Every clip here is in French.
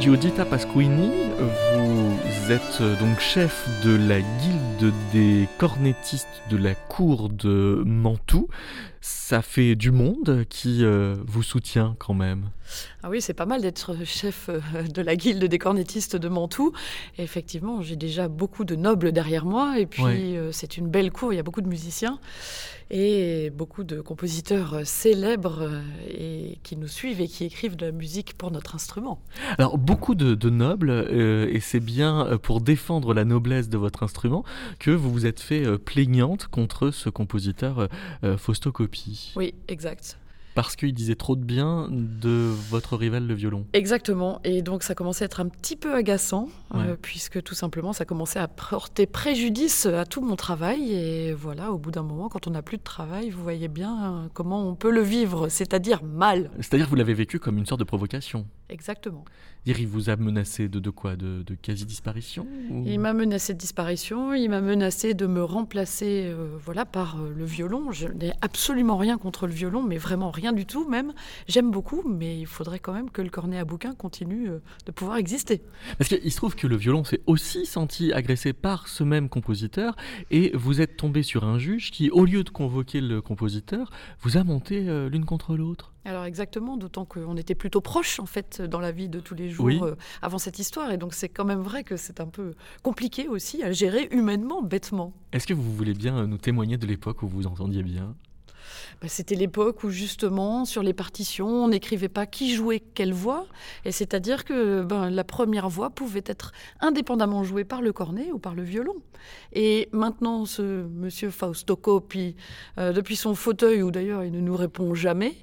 Giuditta Pasquini, vous êtes donc chef de la guilde des cornettistes de la cour de Mantoue. Ça fait du monde qui vous soutient quand même. Ah oui, c'est pas mal d'être chef de la guilde des cornettistes de Mantoue. Et effectivement, j'ai déjà beaucoup de nobles derrière moi. Et puis, c'est une belle cour, il y a beaucoup de musiciens et beaucoup de compositeurs célèbres et qui nous suivent et qui écrivent de la musique pour notre instrument. Alors, beaucoup de nobles, et c'est bien pour défendre la noblesse de votre instrument que vous vous êtes fait plaignante contre ce compositeur Fausto Coppi. Oui, exact. Parce qu'il disait trop de bien de votre rival le violon. Exactement, et donc ça commençait à être un petit peu agaçant, puisque tout simplement ça commençait à porter préjudice à tout mon travail, et voilà, au bout d'un moment, quand on n'a plus de travail, vous voyez bien comment on peut le vivre, c'est-à-dire mal. C'est-à-dire que vous l'avez vécu comme une sorte de provocation. Exactement. Il vous a menacé de quoi ? De quasi-disparition ou... Il m'a menacé de disparition, il m'a menacé de me remplacer par le violon. Je n'ai absolument rien contre le violon, mais vraiment rien du tout même. J'aime beaucoup, mais il faudrait quand même que le cornet à bouquin continue de pouvoir exister. Parce qu'il se trouve que le violon s'est aussi senti agressé par ce même compositeur, et vous êtes tombé sur un juge qui, au lieu de convoquer le compositeur, vous a monté l'une contre l'autre. Alors exactement, d'autant qu'on était plutôt proches en fait dans la vie de tous les jours avant cette histoire, et donc c'est quand même vrai que c'est un peu compliqué aussi à gérer humainement, bêtement. Est-ce que vous voulez bien nous témoigner de l'époque où vous vous entendiez bien ? C'était l'époque où justement sur les partitions on n'écrivait pas qui jouait quelle voix, et c'est-à-dire que la première voix pouvait être indépendamment jouée par le cornet ou par le violon. Et maintenant ce monsieur Fausto Coppi, depuis son fauteuil où d'ailleurs il ne nous répond jamais,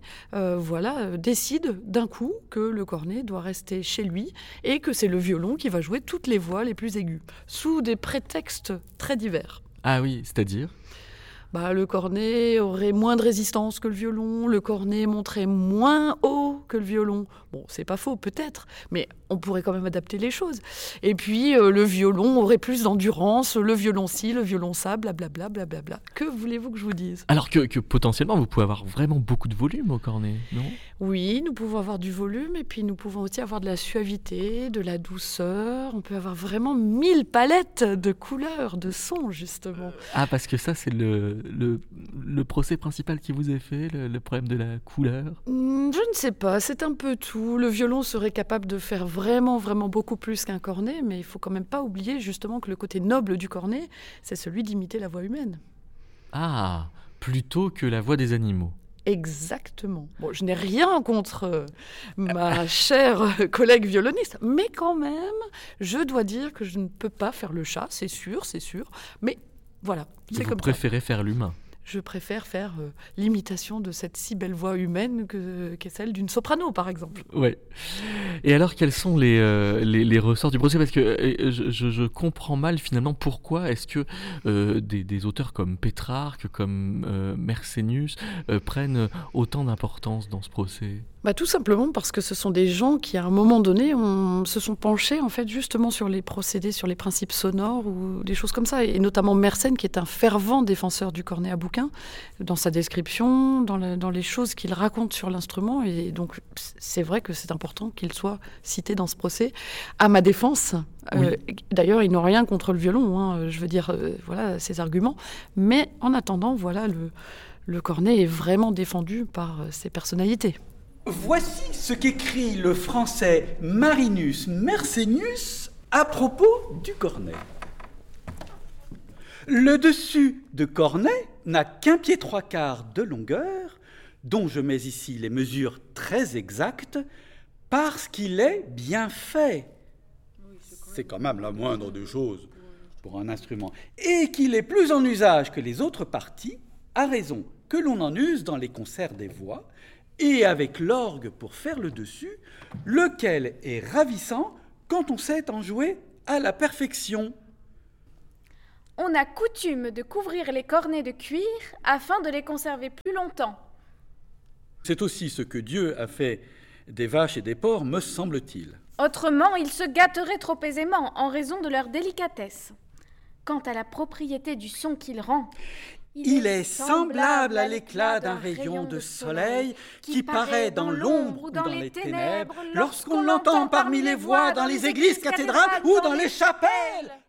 décide d'un coup que le cornet doit rester chez lui et que c'est le violon qui va jouer toutes les voix les plus aiguës, sous des prétextes très divers. Ah oui, c'est-à-dire ? Le cornet aurait moins de résistance que le violon, le cornet monterait moins haut que le violon. Bon, c'est pas faux, peut-être, mais on pourrait quand même adapter les choses. Et puis, le violon aurait plus d'endurance, le violon ci, le violon ça, blablabla, blablabla. Que voulez-vous que je vous dise ? Alors que potentiellement, vous pouvez avoir vraiment beaucoup de volume au cornet, non ? Oui, nous pouvons avoir du volume, et puis nous pouvons aussi avoir de la suavité, de la douceur. On peut avoir vraiment 1000 palettes de couleurs, de sons, justement. Parce que ça, c'est le procès principal qui vous est fait, le problème de la couleur ? Je ne sais pas, c'est un peu tout. Le violon serait capable de faire vraiment, vraiment beaucoup plus qu'un cornet, mais il ne faut quand même pas oublier justement que le côté noble du cornet, c'est celui d'imiter la voix humaine. Ah, plutôt que la voix des animaux. Exactement. Bon, je n'ai rien contre ma chère collègue violoniste, mais quand même, je dois dire que je ne peux pas faire le chat, c'est sûr, mais voilà, c'est comme ça. Vous préférez faire l'humain ? Je préfère faire l'imitation de cette si belle voix humaine qu'est celle d'une soprano, par exemple. Ouais. Et alors, quels sont les ressorts du procès ? Parce que je comprends mal, finalement, pourquoi est-ce que des auteurs comme Pétrarque, comme Mersenius, prennent autant d'importance dans ce procès ? Tout simplement parce que ce sont des gens qui, à un moment donné, se sont penchés en fait justement sur les procédés, sur les principes sonores ou des choses comme ça. Et notamment Mersenne, qui est un fervent défenseur du cornet à bouquin, dans sa description, dans les choses qu'il raconte sur l'instrument. Et donc, c'est vrai que c'est important qu'il soit cité dans ce procès. À ma défense, d'ailleurs, ils n'ont rien contre le violon, je veux dire, voilà ses arguments. Mais en attendant, voilà, le cornet est vraiment défendu par ses personnalités. Voici ce qu'écrit le français Marinus Mersenius à propos du cornet. Le dessus de cornet n'a qu'un pied 3/4 de longueur, dont je mets ici les mesures très exactes, parce qu'il est bien fait. C'est quand même la moindre des choses pour un instrument. Et qu'il est plus en usage que les autres parties, à raison que l'on en use dans les concerts des voix, et avec l'orgue pour faire le dessus, lequel est ravissant quand on sait en jouer à la perfection. On a coutume de couvrir les cornets de cuir afin de les conserver plus longtemps. C'est aussi ce que Dieu a fait des vaches et des porcs, me semble-t-il. Autrement, ils se gâteraient trop aisément en raison de leur délicatesse. Quant à la propriété du son qu'il rend, Il est semblable à l'éclat d'un rayon de soleil qui paraît dans l'ombre ou dans les ténèbres lorsqu'on l'entend parmi les voix dans les églises, cathédrales ou dans les chapelles.